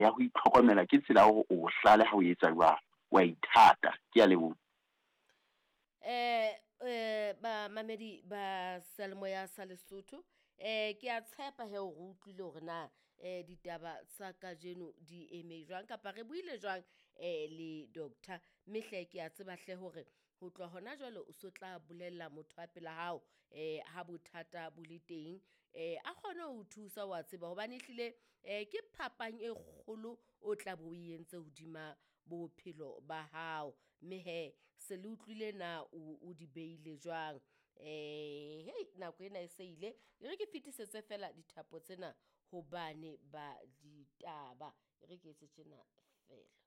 ya ho itlhokomela ke tsela ya hore o hlale ha o etsa jwalo, wa ithata. Ke a leboha. Ba mamedi ba Salemoya sa Lesotho, ke a tshepa he o utlwile hore na ditaba tsa kajeno di eme jwang, kapa re buile jwang le doctor. Mehle ke a tseba hle hore ho tloha hona jwale o so tla bolella motho wa pela hao ha bothata bo le teng, a kgone ho thusa, wa tseba hobane ehlile ke phapang e kgolo o tla bo o entse hodima bophelo ba hao. Mme he se le utlwile na o di beile jwang. Hei, nako ena e se ile e re ke fetisetse fela dithapo tsena ho bane ba ditaba, e re ke etse tjena fela.